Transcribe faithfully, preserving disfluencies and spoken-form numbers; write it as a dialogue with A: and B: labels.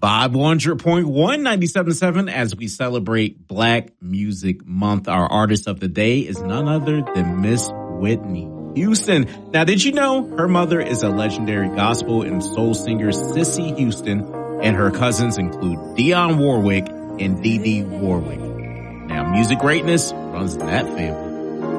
A: five hundred point one, ninety-seven point seven as we celebrate Black Music Month. Our artist of the day is none other than Miss Whitney Houston. Now, did you know her mother is a legendary gospel and soul singer, Cissy Houston, and her cousins include Dionne Warwick and Dee Dee Warwick. Now, music greatness runs in that family.